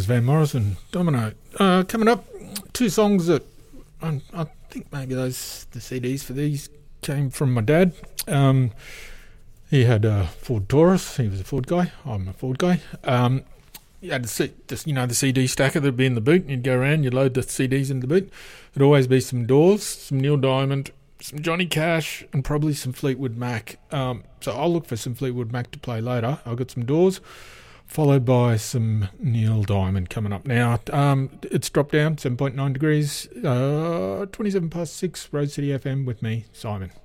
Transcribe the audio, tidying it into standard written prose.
is Van Morrison, Domino. Coming up, two songs that I think maybe the CDs for these came from my dad. He had a Ford Taurus. He was a Ford guy. I'm a Ford guy. You had the CD stacker that'd be in the boot, and you'd go around, you'd load the CDs in the boot. There'd always be some Doors, some Neil Diamond, some Johnny Cash, and probably some Fleetwood Mac. So I'll look for some Fleetwood Mac to play later. I've got some Doors, followed by some Neil Diamond coming up now. It's dropped down, 7.9 degrees, 27 past 6, Road City FM with me, Simon.